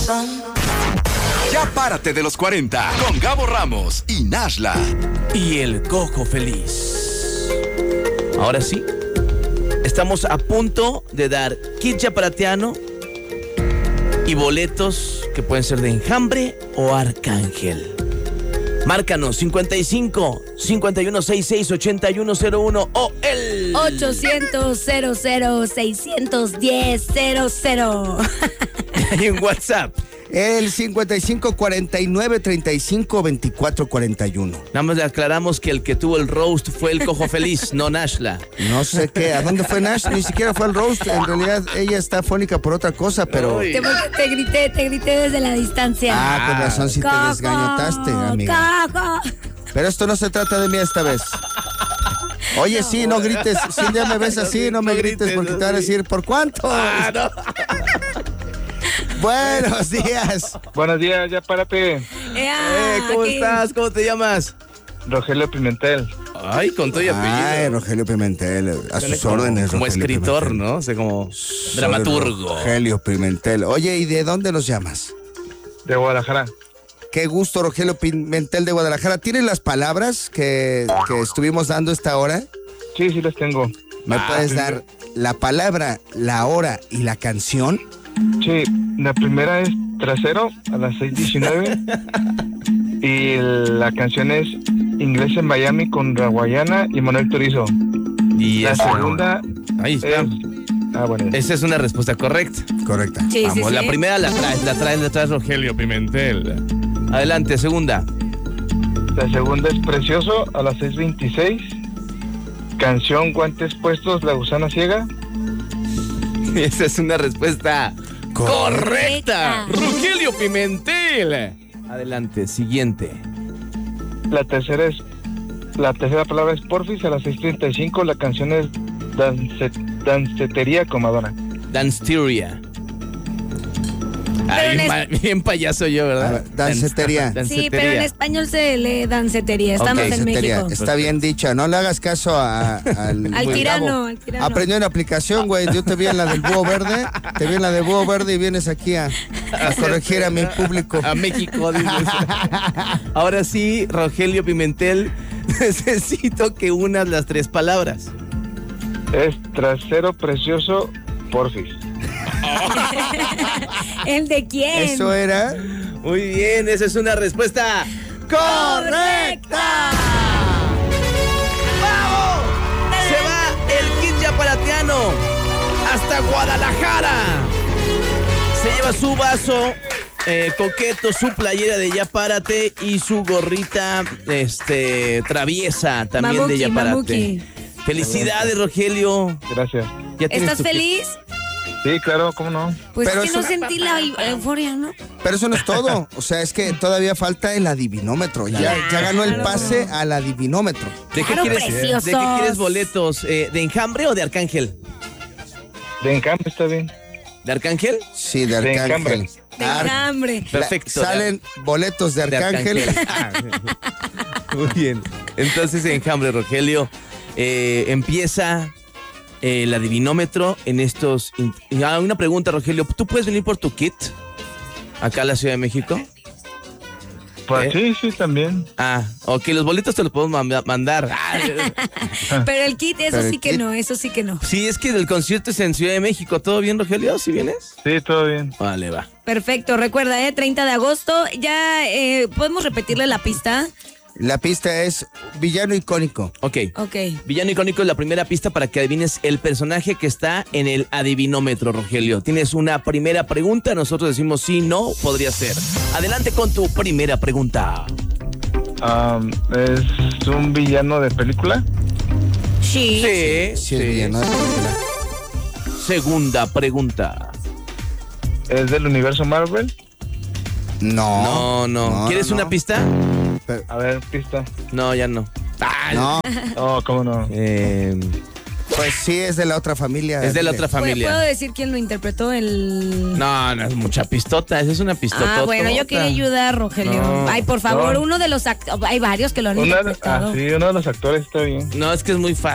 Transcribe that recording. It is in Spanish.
Ya párate de los 40 con Gabo Ramos y Nashla. Y el Cojo Feliz. Ahora sí, estamos a punto de dar kit yaparatiano y boletos que pueden ser de Enjambre o Arcángel. Márcanos 55 5166 8101 o el 800 00 610 00. Y en WhatsApp. El 55 49 35 24 41. Nada más le aclaramos que el que tuvo el roast fue el Cojo Feliz, no Nashla. No sé qué, ¿a dónde fue Nash? Ni siquiera fue el roast. En realidad ella está fónica por otra cosa, pero... Uy. Te grité desde la distancia. Ah, con razón si te Coco, desgañotaste, amiga. Coco. Pero esto no se trata de mí esta vez. Oye, sí, no grites. Si un día me ves así, no me grites porque te van a decir, ¿por cuánto? Ah, no. Buenos días. Buenos días, ya párate. ¿Cómo aquí. estás? ¿Cómo te llamas? Rogelio Pimentel. Ay, con todo y apellido. Ay, Rogelio Pimentel, a sus Como- órdenes. Como Rogelio escritor, Pimentel. ¿no? O sea, como Soy dramaturgo. Rogelio Pimentel. Oye, ¿y de dónde nos llamas? De Guadalajara. Qué gusto, Rogelio Pimentel de Guadalajara. ¿Tienes las palabras que estuvimos dando esta hora? Sí, sí las tengo. ¿Me puedes dar la palabra, la hora y la canción? Sí, la primera es Trasero a las 6:19 y la canción es Inglés en Miami con Raguayana y Manuel Turizo. Y La esa- segunda Ahí está. es... bueno. Esa es una respuesta correcta. Correcta. Sí, sí, Vamos, sí. la primera la traes Rogelio Pimentel. Adelante, segunda. La segunda es Precioso a las 6:26. Canción Guantes Puestos, La Gusana Ciega. Esa es una respuesta correcta. Correcta. Rogelio Pimentel. Adelante, siguiente. La tercera palabra es Porfis a las 6:35. La canción es Dancetería con Madonna. Dansteria. Ay, bien payaso yo, A ¿verdad? ver, dancetería. Sí, pero en español se lee dancetería. Estamos Ok, en Dancetería. México. Está bien dicha. No le hagas caso al Al tirano, Gabo. al tirano. Aprendió una aplicación, güey. Yo te vi en la del búho verde. Te vi en la del búho verde y vienes aquí a corregir a mi público. A México, dices. Ahora sí, Rogelio Pimentel, necesito que unas las tres palabras. Es Trasero, Precioso, Porfis. ¿El de quién? Eso era. Muy bien, esa es una respuesta correcta. ¡Vamos! Se va el kit yaparatiano hasta Guadalajara. Se lleva su vaso coqueto, su playera de Yapárate y su gorrita traviesa también Mamuki, de Yapárate. Mamuki. Felicidades, Rogelio. Gracias. Ya tienes ¿Estás tu kit. feliz? Sí, claro, ¿cómo no? Pues Pero es que no eso- sentí la euforia, ¿no? Pero eso no es todo. O sea, es que todavía falta el adivinómetro. Ya ganó el pase al adivinómetro. ¿De qué Claro, quieres, preciosos. ¿De qué quieres boletos? ¿De Enjambre o de Arcángel? De Encambre está bien. ¿De Arcángel? Sí, de De Arcángel. Enjambre. De Ar- hambre. Perfecto. Salen boletos de de Arcángel. Muy bien. Entonces, Enjambre, Rogelio, empieza el adivinómetro en estos... Una pregunta, Rogelio. ¿Tú puedes venir por tu kit acá a la Ciudad de México? Pues sí, también. Ok, los boletos te los podemos mandar. Pero el kit, eso Pero el sí que kit- no, eso sí que no. Sí, es que el concierto es en Ciudad de México. ¿Todo bien, Rogelio? ¿Sí vienes? Sí, todo bien. Vale, va. Perfecto, recuerda, 30 de agosto. Ya, ¿podemos repetirle la pista? La pista es villano icónico. Ok. Ok. Villano icónico es la primera pista para que adivines el personaje que está en el adivinómetro, Rogelio. Tienes una primera pregunta, nosotros decimos sí, no, podría ser. Adelante con tu primera pregunta. ¿Es un villano de película? Sí. Sí, es villano de película. Segunda pregunta. ¿Es del universo Marvel? No. ¿Quieres una pista? A ver, pista. No, ya no. No, Oh, ¿cómo no? pues sí, es de la otra familia. Es de la otra ¿Puedo familia. decir quién lo interpretó? No, es mucha pistota. Esa es una pistota. Bueno, yo quería ayudar, Rogelio. No, Ay, por favor, no. uno de los hay varios que lo han interpretado. Sí, uno de los actores está bien. No, es que es muy fácil.